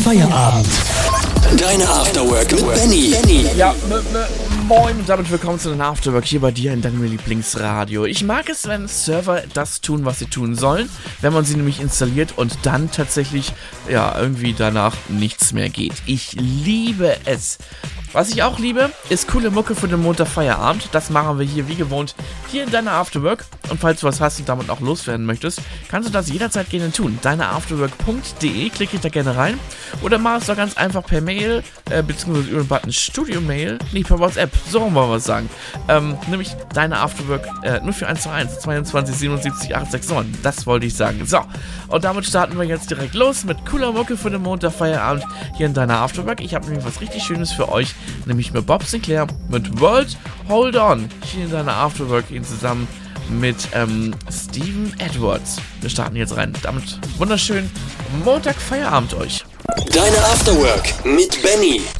Feierabend. Deine Afterwork mit Benny. Ja, moin und damit willkommen zu den Afterwork hier bei dir in deinem Lieblingsradio. Ich mag es, wenn Server das tun, was sie tun sollen, wenn man sie nämlich installiert und dann tatsächlich, ja, irgendwie danach nichts mehr geht. Ich liebe es. Was ich auch liebe, ist coole Mucke für den Montag Feierabend. Das machen wir hier wie gewohnt hier in deiner Afterwork. Und falls du was hast und damit auch loswerden möchtest, kannst du das jederzeit gerne tun. Deineafterwork.de, klicke da gerne rein. Oder mach es doch ganz einfach per Mail, beziehungsweise über den Button Studio Mail, nicht per WhatsApp, so wollen wir was sagen. Nämlich deine Afterwork 0412 22 77 869. Das wollte ich sagen. So, und damit starten wir jetzt direkt los mit cooler Mucke für den Montag Feierabend hier in deiner Afterwork. Ich habe nämlich was richtig Schönes für euch. Nämlich mit Bob Sinclair, mit World Hold On, hier in deiner Afterwork, ihn zusammen mit Steven Edwards. Wir starten jetzt rein. Damit wunderschön Montag Feierabend euch. Deine Afterwork mit Benny.